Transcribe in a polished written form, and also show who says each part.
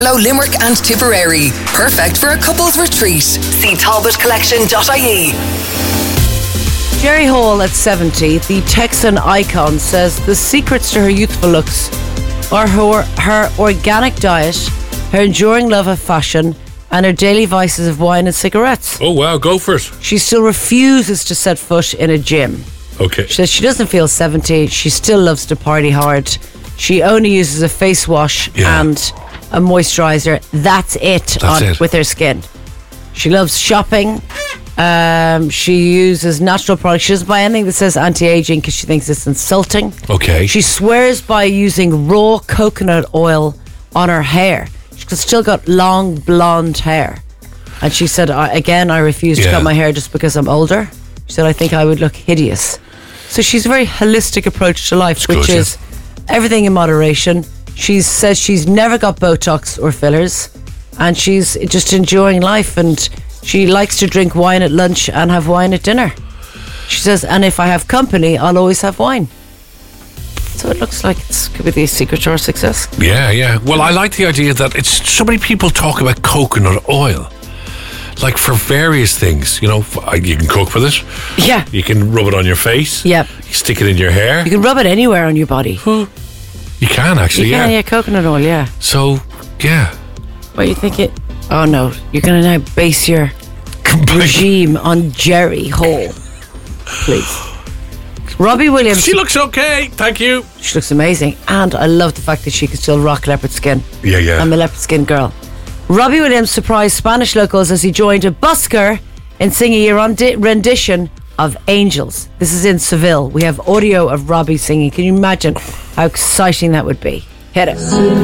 Speaker 1: Hello Limerick and Tipperary. Perfect for a couple's retreat. See talbotcollection.ie.
Speaker 2: Jerry Hall at 70, the Texan icon, says the secrets to her youthful looks are her organic diet, her enduring love of fashion, and her daily vices of wine and cigarettes.
Speaker 3: Oh wow, go for it.
Speaker 2: She still refuses to set foot in a gym.
Speaker 3: Okay.
Speaker 2: She says she doesn't feel 70. She still loves to party hard. She only uses a face wash and a moisturiser. That's it with her skin. She loves shopping. She uses natural products. She doesn't buy anything that says anti-aging because she thinks it's insulting.
Speaker 3: Okay.
Speaker 2: She swears by using raw coconut oil on her hair. She's still got long blonde hair. And she said, I refuse to cut my hair just because I'm older. She said, I think I would look hideous. So she's a very holistic approach to life, which is everything in moderation. She says she's never got Botox or fillers, and she's just enjoying life, and she likes to drink wine at lunch and have wine at dinner. She says, and if I have company, I'll always have wine. So it looks like it could be the secret to our success.
Speaker 3: Yeah. Well, I like the idea that it's so many people talk about coconut oil. Like for various things, you can cook with it.
Speaker 2: Yeah.
Speaker 3: You can rub it on your face.
Speaker 2: Yep.
Speaker 3: You stick it in your hair.
Speaker 2: You can rub it anywhere on your body.
Speaker 3: You can actually,
Speaker 2: yeah, coconut oil, yeah.
Speaker 3: So, yeah.
Speaker 2: What you think it? Oh no, you're going to now base your regime on Jerry Hall. Please. Robbie Williams.
Speaker 3: She looks okay, thank you.
Speaker 2: She looks amazing. And I love the fact that she can still rock leopard skin.
Speaker 3: Yeah.
Speaker 2: I'm a leopard skin girl. Robbie Williams surprised Spanish locals as he joined a busker in singing a rendition of Angels. This is in Seville. We have audio of Robbie singing. Can you imagine how exciting that would be? Hit it.